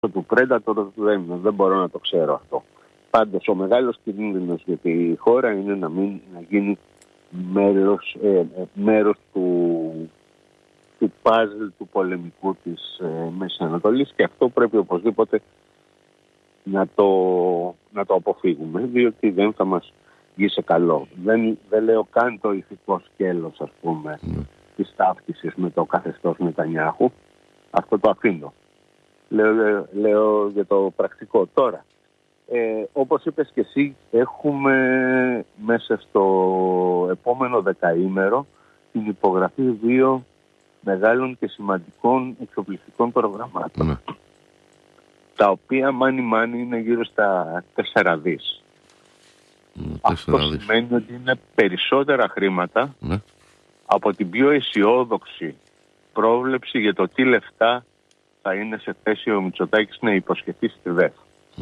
του Predator δεν μπορώ να το ξέρω αυτό. Πάντως ο μεγάλος κίνδυνος για τη χώρα είναι να γίνει μέρος του παζλ του πολεμικού της Μέσης Ανατολής, και αυτό πρέπει οπωσδήποτε να το αποφύγουμε, διότι δεν θα μας βγει σε καλό. Δεν λέω καν το ηθικό σκέλος, ας πούμε, της ταύτισης με το καθεστώς Νετανιάχου. Αυτό το αφήνω. Λέω για το πρακτικό. Τώρα, όπως είπες και εσύ, έχουμε μέσα στο επόμενο δεκαήμερο την υπογραφή 2 μεγάλων και σημαντικών εξοπλιστικών προγραμμάτων, τα οποία μάνι είναι γύρω στα 4 δις. Αυτό σημαίνει ότι είναι περισσότερα χρήματα από την πιο αισιόδοξη πρόβλεψη για το τι λεφτά θα είναι σε θέση ο Μητσοτάκης να υποσχεθεί στη ΔΕΘ.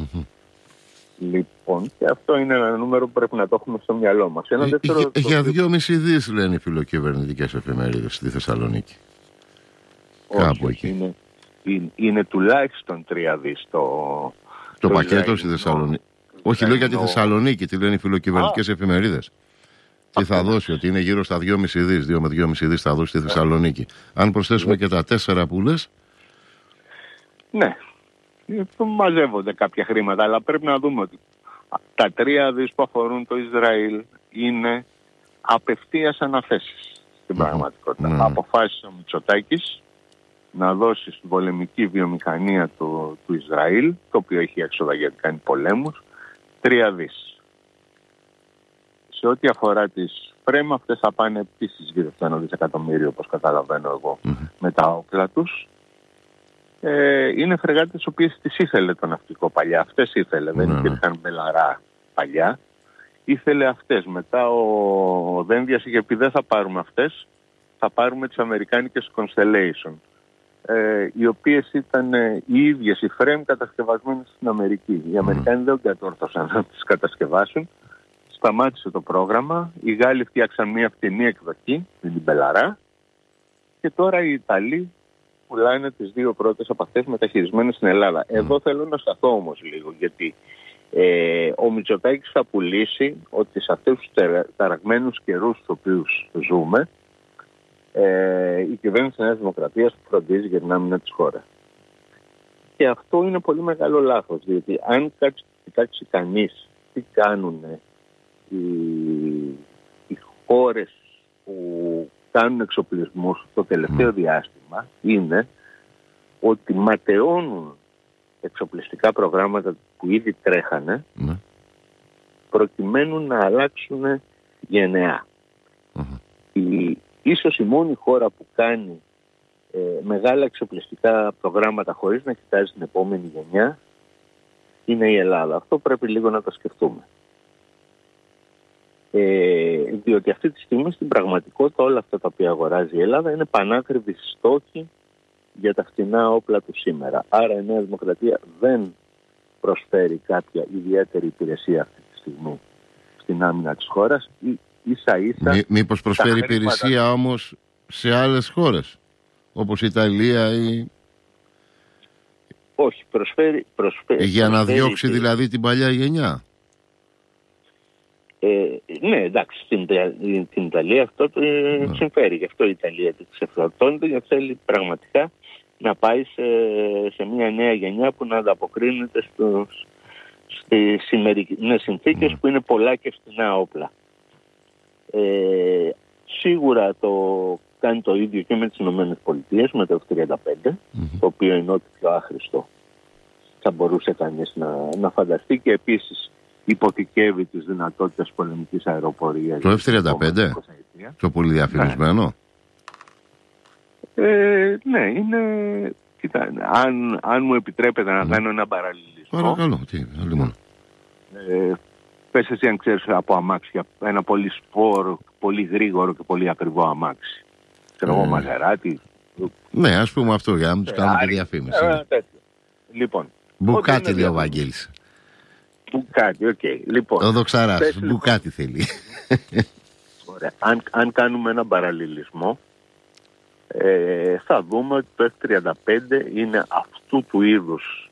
Λοιπόν, και αυτό είναι ένα νούμερο που πρέπει να το έχουμε στο μυαλό μας. Για 2,5 δις λένε οι φιλοκυβερνητικές εφημερίδες στη Θεσσαλονίκη. Κάπου εκεί. Είναι τουλάχιστον 3 δις το πακέτο στη Θεσσαλονίκη. Όχι, λέω για τη Θεσσαλονίκη, τι λένε οι φιλοκυβερνητικές εφημερίδες. Τι θα δώσει, ότι είναι γύρω στα 2,5 δις, 2 με 2,5 δις θα δώσει στη Θεσσαλονίκη. Αν προσθέσουμε και τα 4 που λες. Ναι, μαζεύονται κάποια χρήματα, αλλά πρέπει να δούμε ότι τα 3 δις που αφορούν το Ισραήλ είναι απευθείας αναθέσεις στην πραγματικότητα. Αποφάσισε ο Μητσοτάκης να δώσει στην πολεμική βιομηχανία του Ισραήλ, το οποίο έχει έξοδα γιατί κάνει πολέμους, 3 δις. Σε ό,τι αφορά τις φρέμα, αυτές θα πάνε επίσης γύρω στο 1 δισεκατομμύριο, όπως καταλαβαίνω εγώ, με τα όπλα τους. Είναι φρεγάτες τις οποίες τις ήθελε το ναυτικό παλιά. Αυτές ήθελε, δεν υπήρχαν μπελαρά παλιά. Ήθελε αυτές. Μετά ο Δένδιας είχε πει δεν θα πάρουμε αυτές, θα πάρουμε τις αμερικάνικες Constellation, οι οποίες ήταν οι ίδιες οι φρέμ κατασκευασμένες στην Αμερική. Οι Αμερικάνοι δεν κατόρθωσαν να τις κατασκευάσουν. Σταμάτησε το πρόγραμμα. Οι Γάλλοι φτιάξαν μια φτηνή εκδοχή, την μπελαρά, και τώρα οι Ιταλοί πουλάνε τις 2 πρώτες από αυτές μεταχειρισμένες στην Ελλάδα. Εδώ θέλω να σταθώ όμως λίγο, γιατί ο Μητσοτάκης θα πουλήσει ότι σε αυτούς τους ταραγμένους καιρούς στους οποίους ζούμε, η κυβέρνηση της Νέας Δημοκρατίας φροντίζει για την άμυνα της χώρας. Και αυτό είναι πολύ μεγάλο λάθος, διότι αν κοιτάξει κανείς τι κάνουν οι χώρες που κάνουν εξοπλισμούς το τελευταίο διάστημα, είναι ότι ματαιώνουν εξοπλιστικά προγράμματα που ήδη τρέχανε, προκειμένου να αλλάξουν γενεά. Ίσως η μόνη χώρα που κάνει μεγάλα εξοπλιστικά προγράμματα χωρίς να κοιτάζει την επόμενη γενιά είναι η Ελλάδα. Αυτό πρέπει λίγο να το σκεφτούμε. Διότι αυτή τη στιγμή στην πραγματικότητα όλα αυτά τα οποία αγοράζει η Ελλάδα είναι πανάκριβοι στόχοι για τα φτηνά όπλα του σήμερα. Άρα η Νέα Δημοκρατία δεν προσφέρει κάποια ιδιαίτερη υπηρεσία αυτή τη στιγμή στην άμυνα της χώρας. Ίσα-ίσα μήπως προσφέρει υπηρεσία όμως σε άλλες χώρες όπως η Ιταλία ή... Όχι, προσφέρει για να διώξει δηλαδή την παλιά γενιά. Ναι, εντάξει, στην Ιταλία αυτό το συμφέρει. Γι' αυτό η Ιταλία της εξεφροντώνεται, γιατί θέλει πραγματικά να πάει σε μια νέα γενιά που να ανταποκρίνεται στις σημερινές συνθήκες που είναι πολλά και φτηνά όπλα. Σίγουρα το κάνει το ίδιο και με τις Ηνωμένες Πολιτείες, με το F-35, το οποίο είναι ό,τι πιο άχρηστο θα μπορούσε κανείς να φανταστεί, και επίσης υποθηκεύει τις δυνατότητες πολεμικής αεροπορίας. Το F-35, το πολύ διαφημισμένο. Ναι, είναι... Κοίτα, αν μου επιτρέπετε να κάνω ένα παραλληλισμό. Παρακαλώ, λοιπόν. Πες εσύ αν ξέρεις από αμάξια ένα πολύ σπόρο, πολύ γρήγορο και πολύ ακριβό αμάξι. Ξέρω εγώ, Μαζεράτη. Ναι, ας πούμε αυτό για να τους κάνουμε τη διαφήμιση. Λοιπόν. Μπουκάτι λέει ο Βαγγέλης. Μπουκάτι, οκ. Λοιπόν. Ο Δοξαράς, μπουκάτι θέλει. Ωραία. Αν κάνουμε ένα παραλληλισμό, θα δούμε ότι το F-35 είναι αυτού του είδους